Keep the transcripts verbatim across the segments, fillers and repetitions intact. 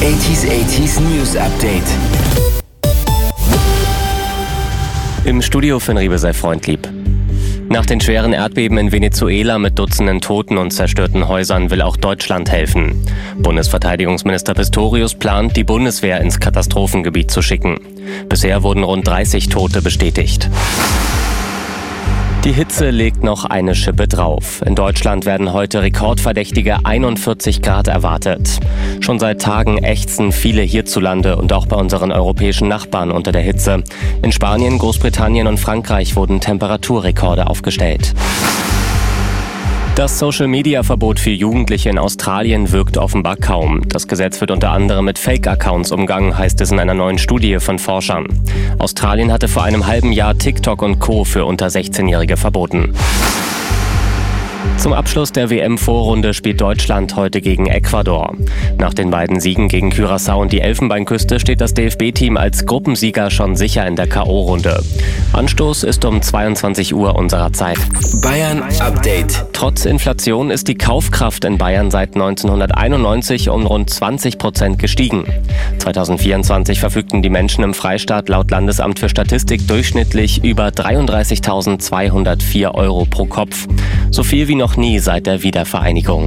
achtziger achtziger News Update. Im Studio Finn Riebe sei freundlieb. Nach den schweren Erdbeben in Venezuela mit Dutzenden Toten und zerstörten Häusern will auch Deutschland helfen. Bundesverteidigungsminister Pistorius plant, die Bundeswehr ins Katastrophengebiet zu schicken. Bisher wurden rund dreißig Tote bestätigt. Die Hitze legt noch eine Schippe drauf. In Deutschland werden heute rekordverdächtige einundvierzig Grad erwartet. Schon seit Tagen ächzen viele hierzulande und auch bei unseren europäischen Nachbarn unter der Hitze. In Spanien, Großbritannien und Frankreich wurden Temperaturrekorde aufgestellt. Das Social-Media-Verbot für Jugendliche in Australien wirkt offenbar kaum. Das Gesetz wird unter anderem mit Fake-Accounts umgangen, heißt es in einer neuen Studie von Forschern. Australien hatte vor einem halben Jahr TikTok und Co. für unter sechzehnjährige verboten. Zum Abschluss der W M-Vorrunde spielt Deutschland heute gegen Ecuador. Nach den beiden Siegen gegen Curaçao und die Elfenbeinküste steht das D F B-Team als Gruppensieger schon sicher in der K O-Runde. Anstoß ist um zweiundzwanzig Uhr unserer Zeit. Bayern Update. Trotz Inflation ist die Kaufkraft in Bayern seit neunzehnhunderteinundneunzig um rund zwanzig Prozent gestiegen. zweitausendvierundzwanzig verfügten die Menschen im Freistaat laut Landesamt für Statistik durchschnittlich über dreiunddreißigtausendzweihundertvier Euro pro Kopf. So viel wie noch nie seit der Wiedervereinigung.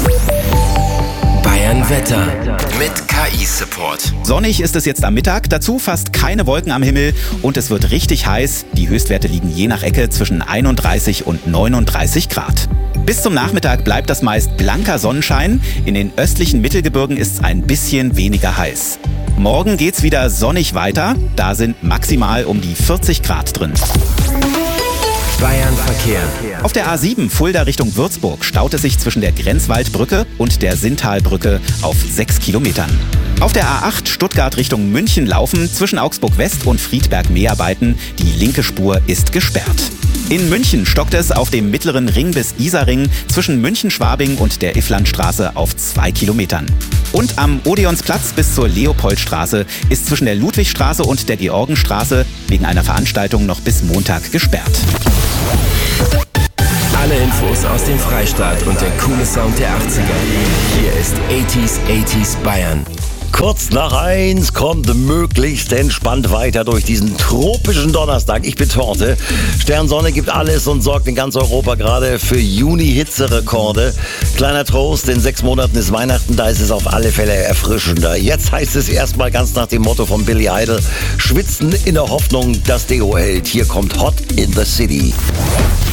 Bayern Wetter mit K I-Support. Sonnig ist es jetzt am Mittag, dazu fast keine Wolken am Himmel und es wird richtig heiß. Die Höchstwerte liegen je nach Ecke zwischen einunddreißig und neununddreißig Grad. Bis zum Nachmittag bleibt das meist blanker Sonnenschein. In den östlichen Mittelgebirgen ist es ein bisschen weniger heiß. Morgen geht's wieder sonnig weiter. Da sind maximal um die vierzig Grad drin. Bayern Verkehr. Auf der A sieben Fulda Richtung Würzburg staut es sich zwischen der Grenzwaldbrücke und der Sinntalbrücke auf sechs Kilometern. Auf der A acht Stuttgart Richtung München laufen zwischen Augsburg West und Friedberg Meerarbeiten. Die linke Spur ist gesperrt. In München stockt es auf dem mittleren Ring bis Isarring zwischen München-Schwabing und der Ifflandstraße auf zwei Kilometern. Und am Odeonsplatz bis zur Leopoldstraße ist zwischen der Ludwigstraße und der Georgenstraße wegen einer Veranstaltung noch bis Montag gesperrt. Alle Infos aus dem Freistaat und der coole Sound der achtziger. Hier ist achtziger achtziger Bayern. Kurz nach eins kommt möglichst entspannt weiter durch diesen tropischen Donnerstag. Ich bin Torte. Sternsonne gibt alles und sorgt in ganz Europa gerade für Juni-Hitzerekorde. Kleiner Trost, in sechs Monaten ist Weihnachten, da ist es auf alle Fälle erfrischender. Jetzt heißt es erstmal ganz nach dem Motto von Billy Idol: Schwitzen in der Hoffnung, dass Deo hält. Hier kommt Hot in the City.